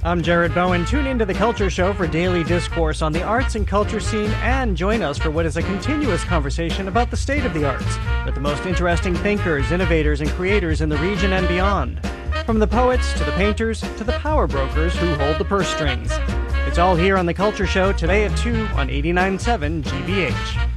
I'm Jared Bowen. Tune into The Culture Show for daily discourse on the arts and culture scene, and join us for what is a continuous conversation about the state of the arts with the most interesting thinkers, innovators, and creators in the region and beyond. From the poets to the painters to the power brokers who hold the purse strings. It's all here on The Culture Show today at 2 on 89.7 GBH.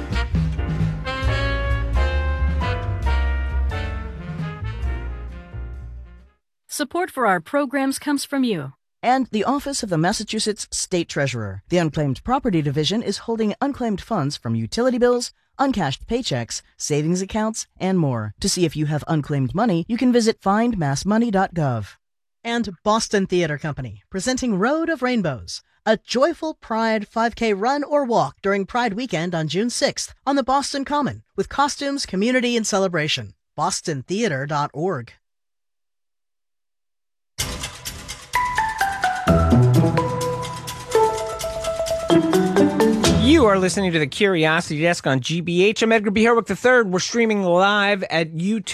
Support for our programs comes from you. And the Office of the Massachusetts State Treasurer. The Unclaimed Property Division is holding unclaimed funds from utility bills, uncashed paychecks, savings accounts, and more. To see if you have unclaimed money, you can visit findmassmoney.gov. And Boston Theater Company, presenting Road of Rainbows, a joyful Pride 5K run or walk during Pride weekend on June 6th on the Boston Common, with costumes, community, and celebration. bostontheater.org. You are listening to the Curiosity Desk on GBH. I'm Edgar B. Herwick III. We're streaming live at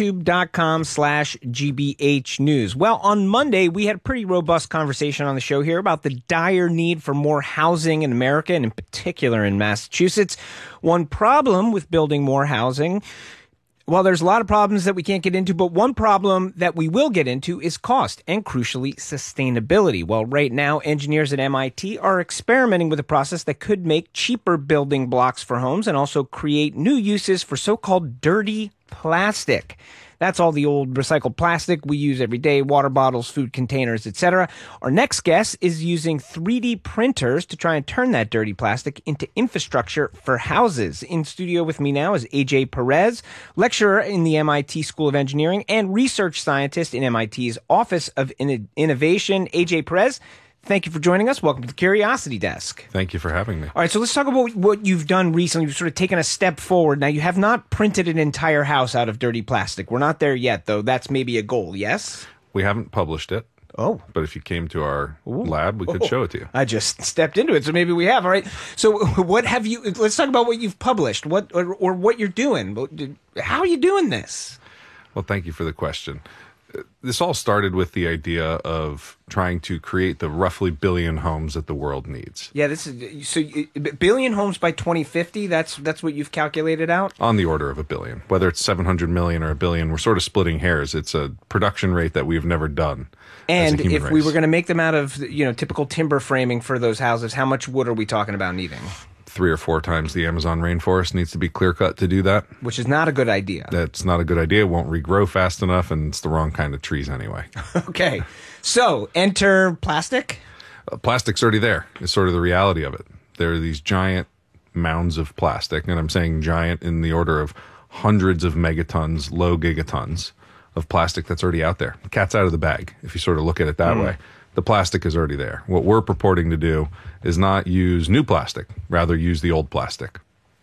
youtube.com/GBH News. Well, on Monday, we had a pretty robust conversation on the show here about the dire need for more housing in America, and in particular in Massachusetts. One problem with building more housing, well, there's a lot of problems that we can't get into, but one problem that we will get into is cost and, crucially, sustainability. Well, right now, engineers at MIT are experimenting with a process that could make cheaper building blocks for homes and also create new uses for so-called dirty plastic. That's all the old recycled plastic we use every day, water bottles, food containers, etc. Our next guest is using 3D printers to try and turn that dirty plastic into infrastructure for houses. In studio with me now is AJ Perez, lecturer in the MIT School of Engineering and research scientist in MIT's Office of Innovation. AJ Perez, thank you for joining us. Welcome to the Curiosity Desk. Thank you for having me. All right, so let's talk about what you've done recently. You've sort of taken a step forward. Now, you have not printed an entire house out of dirty plastic. We're not there yet, though. That's maybe a goal, yes? We haven't published it. Oh. But if you came to our lab, we could show it to you. I just stepped into it, so maybe we have. All right. So what have you... Let's talk about what you've published, what or what you're doing. How are you doing this? Well, thank you for the question. This all started with the idea of trying to create the roughly billion homes that the world needs. Yeah, this is so billion homes by 2050. That's what you've calculated out. On the order of a billion, whether it's 700 million or a billion, we're sort of splitting hairs. It's a production rate that we've never done. And as a human if race. we were going to make them out of typical timber framing for those houses, how much wood are we talking about needing? 3 or 4 times the Amazon rainforest needs to be clear cut to do that. Which is not a good idea. That's not a good idea. It won't regrow fast enough, and it's the wrong kind of trees anyway. Okay. So, enter plastic? Plastic's already there. It's sort of the reality of it. There are these giant mounds of plastic, and I'm saying giant in the order of hundreds of megatons, low gigatons of plastic that's already out there. The cat's out of the bag, if you sort of look at it that way. The plastic is already there. What we're purporting to do is not use new plastic, rather use the old plastic.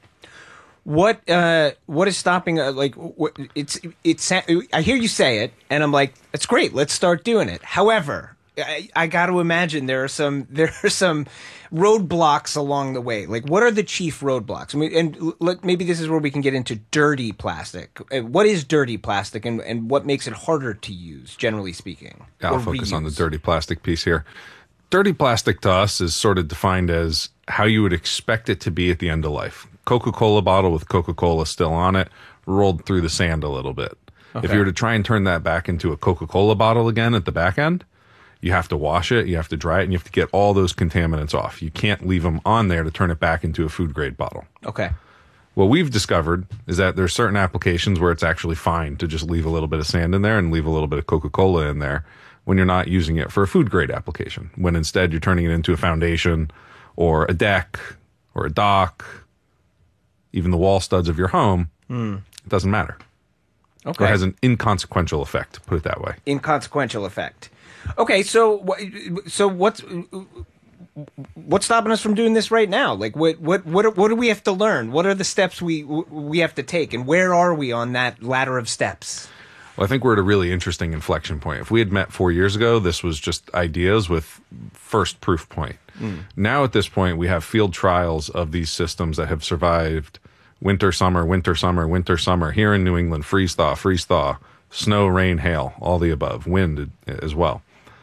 What is stopping? I hear you say it, and I'm like, it's great. Let's start doing it. However, I got to imagine there are some roadblocks along the way. Like, what are the chief roadblocks? Maybe this is where we can get into dirty plastic. What is dirty plastic, and what makes it harder to use, generally speaking? I'll focus on the dirty plastic piece here. Dirty plastic to us is sort of defined as how you would expect it to be at the end of life. Coca-Cola bottle with Coca-Cola still on it, rolled through the sand a little bit. Okay. If you were to try and turn that back into a Coca-Cola bottle again at the back end, you have to wash it, you have to dry it, and you have to get all those contaminants off. You can't leave them on there to turn it back into a food-grade bottle. Okay. What we've discovered is that there's certain applications where it's actually fine to just leave a little bit of sand in there and leave a little bit of Coca-Cola in there when you're not using it for a food-grade application, when instead you're turning it into a foundation or a deck or a dock, even the wall studs of your home. It doesn't matter. Okay. It has an inconsequential effect, put it that way. Inconsequential effect. Okay, so what's stopping us from doing this right now? Like, what do we have to learn? What are the steps we have to take, and where are we on that ladder of steps? Well, I think we're at a really interesting inflection point. If we had met 4 years ago, this was just ideas with first proof point. Now at this point, we have field trials of these systems that have survived winter, summer, winter, summer, winter, summer. Here in New England, freeze, thaw, snow, rain, hail, all the above, wind as well.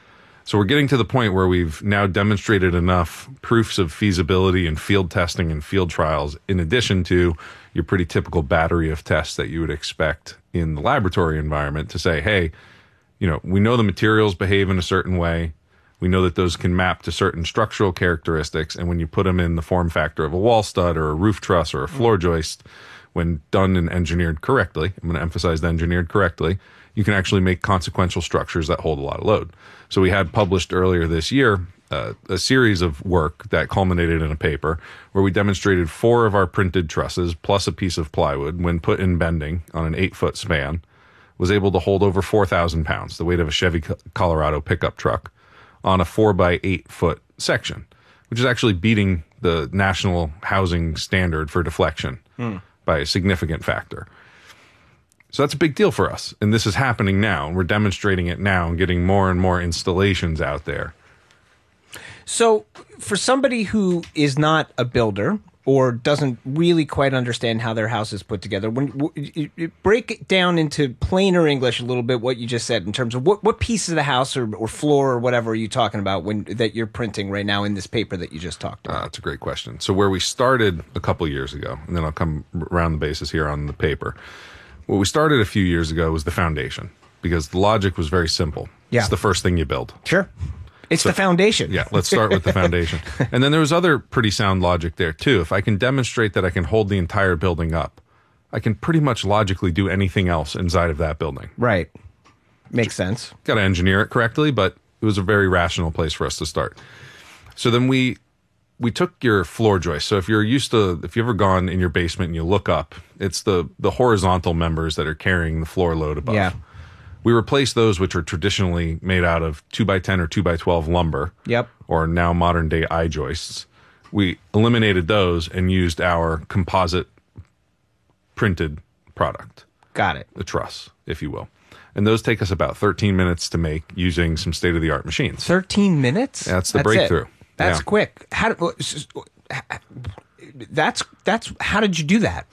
So we're getting to the point where we've now demonstrated enough proofs of feasibility and field testing and field trials, in addition to your pretty typical battery of tests that you would expect in the laboratory environment, to say, hey, we know the materials behave in a certain way. We know that those can map to certain structural characteristics. And when you put them in the form factor of a wall stud or a roof truss or a floor joist, when done and engineered correctly, I'm going to emphasize the engineered correctly, you can actually make consequential structures that hold a lot of load. So we had published earlier this year a series of work that culminated in a paper where we demonstrated 4 of our printed trusses plus a piece of plywood, when put in bending on an 8-foot span, was able to hold over 4,000 pounds, the weight of a Chevy Colorado pickup truck, on a 4-by-8-foot section, which is actually beating the national housing standard for deflection by a significant factor. So that's a big deal for us. And this is happening now. We're demonstrating it now and getting more and more installations out there. So for somebody who is not a builder or doesn't really quite understand how their house is put together, when you break it down into plainer English a little bit, what you just said in terms of what piece of the house or floor or whatever are you talking about that you're printing right now in this paper that you just talked about? That's a great question. So where we started a couple years ago, and then I'll come around the bases here on the paper. What we started a few years ago was the foundation, because the logic was very simple. Yeah. It's the first thing you build. Sure. It's the foundation. Yeah, let's start with the foundation. And then there was other pretty sound logic there, too. If I can demonstrate that I can hold the entire building up, I can pretty much logically do anything else inside of that building. Right. Makes sense. Got to engineer it correctly, but it was a very rational place for us to start. So then we took your floor joist. So if you've ever gone in your basement and you look up, it's the horizontal members that are carrying the floor load above. Yeah. We replaced those, which are traditionally made out of 2x10 or 2x12 lumber. Yep. Or now modern day I-joists. We eliminated those and used our composite printed product. Got it. The truss, if you will. And those take us about 13 minutes to make using some state-of-the-art machines. 13 minutes? That's the breakthrough. That's yeah. quick. How did you do that?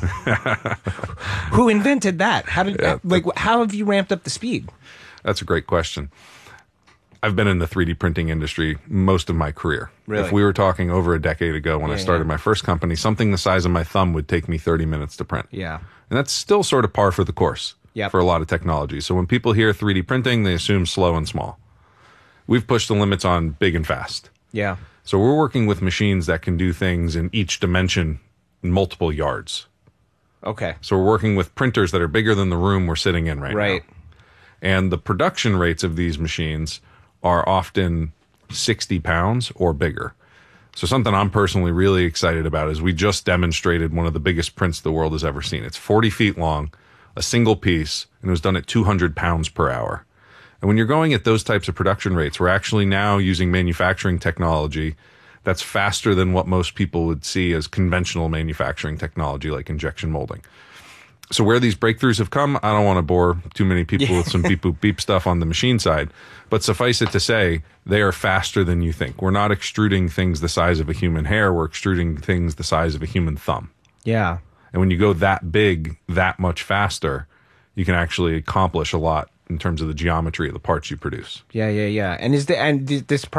Who invented that? How have you ramped up the speed? That's a great question. I've been in the 3D printing industry most of my career. Really? If we were talking over a decade ago when I started my first company, something the size of my thumb would take me 30 minutes to print. Yeah. And that's still sort of par for the course for a lot of technology. So when people hear 3D printing, they assume slow and small. We've pushed the limits on big and fast. Yeah. So we're working with machines that can do things in each dimension in multiple yards. Okay. So we're working with printers that are bigger than the room we're sitting in right now. And the production rates of these machines are often 60 pounds or bigger. So something I'm personally really excited about is we just demonstrated one of the biggest prints the world has ever seen. It's 40 feet long, a single piece, and it was done at 200 pounds per hour. And when you're going at those types of production rates, we're actually now using manufacturing technology that's faster than what most people would see as conventional manufacturing technology, like injection molding. So where these breakthroughs have come, I don't want to bore too many people with some beep boop beep stuff on the machine side, but suffice it to say, they are faster than you think. We're not extruding things the size of a human hair. We're extruding things the size of a human thumb. Yeah. And when you go that big, that much faster, you can actually accomplish a lot in terms of the geometry of the parts you produce. Yeah. And this